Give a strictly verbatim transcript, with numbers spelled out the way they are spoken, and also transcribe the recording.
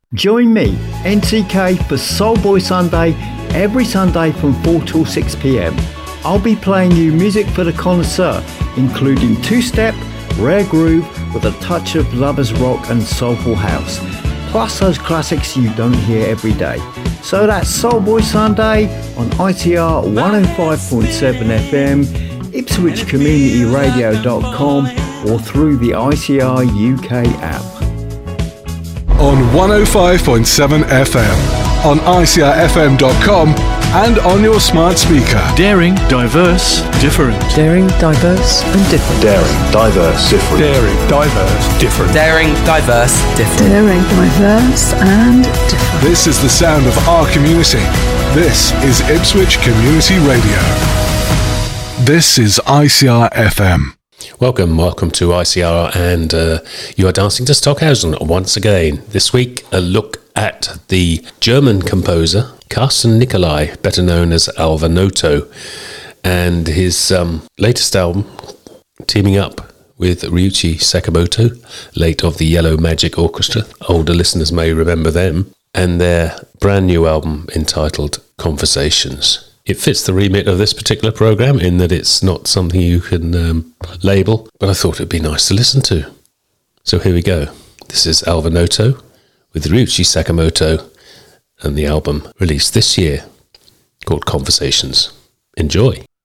Join me, N C K, for Soulboy Sunday every Sunday from four till six p.m. I'll be playing you music for the connoisseur, including two-step, rare groove with a touch of lovers rock and soulful house, plus those classics you don't hear every day. So that's Soulboy Sunday on I C R one oh five point seven F M, Ipswich Community Radio dot com or through the I C R U K app. On one oh five point seven F M, on I C R F M dot com and on your smart speaker. Daring, diverse, different. Daring, diverse and different. Daring, diverse, different. Daring, diverse, different. Daring, diverse, different. Daring, diverse and different. This is the sound of our community. This is Ipswich Community Radio. This is I C R F M. Welcome, welcome to I C R, and uh, you are dancing to Stockhausen once again. This week, a look at the German composer Carsten Nicolai, better known as Alva Noto, and his um, latest album, teaming up with Ryuichi Sakamoto, late of the Yellow Magic Orchestra. Older listeners may remember them, and their brand new album entitled Conversations. It fits the remit of this particular programme in that it's not something you can um, label, but I thought it'd be nice to listen to. So here we go. This is Alva Noto with Ryuichi Sakamoto and the album released this year called Conversations. Enjoy.